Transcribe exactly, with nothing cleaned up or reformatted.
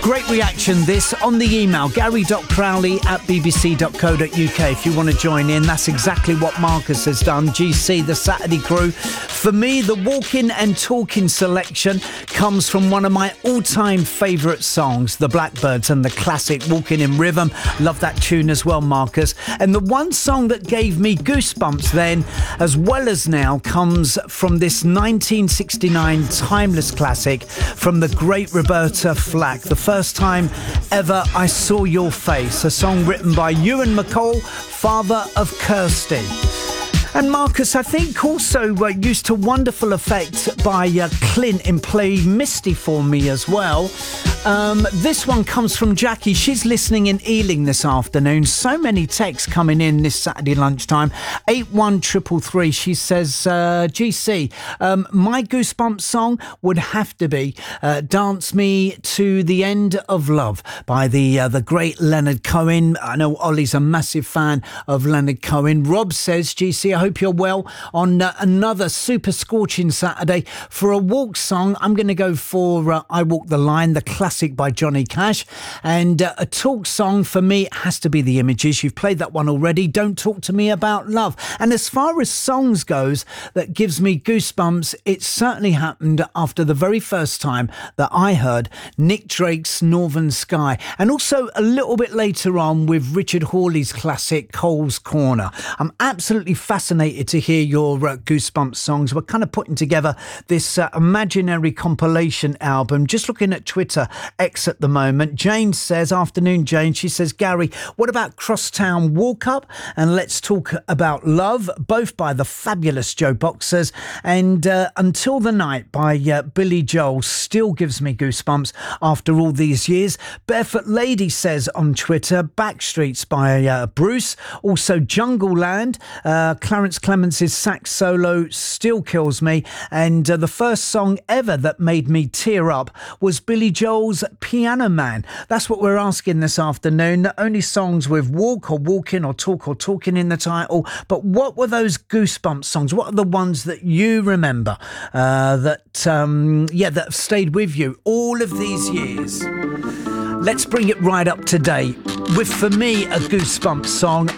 Great reaction this on the email, gary dot crowley at b b c dot co dot u k. If you want to join in, that's exactly what Marcus has done. G C, the Saturday crew. For me, the walking and talking selection comes from one of my all-time favourite songs, The Blackbirds and the classic Walking in Rhythm. Love that tune as well, Marcus. And the one song that gave me goosebumps then, as well as now, comes from this nineteen sixty-nine timeless classic from the great Roberta Flack, The First Time Ever I Saw Your Face, a song written by Ewan MacColl, father of Kirsty. And Marcus, I think, also uh, used to wonderful effect by uh, Clint in Play Misty for me as well. Um, this one comes from Jackie. She's listening in Ealing this afternoon. So many texts coming in this Saturday lunchtime. eight one three three three. She says, uh, G C, um, my Goosebumps song would have to be uh, Dance Me to the End of Love by the, uh, the great Leonard Cohen. I know Ollie's a massive fan of Leonard Cohen. Rob says, G C, I hope you're well on uh, another super scorching Saturday. For a walk song, I'm going to go for uh, I Walk the Line, the classic by Johnny Cash. And uh, a talk song for me has to be The Images. You've played that one already. Don't Talk to Me About Love. And as far as songs goes that gives me goosebumps, it certainly happened after the very first time that I heard Nick Drake's Northern Sky. And also a little bit later on with Richard Hawley's classic Cole's Corner. I'm absolutely fascinated to hear your uh, Goosebumps songs. We're kind of putting together this uh, imaginary compilation album. Just looking at Twitter, X at the moment. Jane says, afternoon Jane, she says, Gary, what about Crosstown Walk Up and Let's Talk About Love, both by the fabulous Joe Boxers, and uh, Until the Night by uh, Billy Joel still gives me goosebumps after all these years. Barefoot Lady says on Twitter, Backstreets by uh, Bruce, also Jungle Land, uh, Clarence Clemens' sax solo still kills me, and uh, the first song ever that made me tear up was Billy Joel's Piano Man. That's what we're asking this afternoon. Not only songs with walk or walking or talk or talking in the title, but what were those Goosebumps songs? What are the ones that you remember uh, that, um, yeah, that have stayed with you all of these years? Let's bring it right up to date with, for me, a Goosebumps song.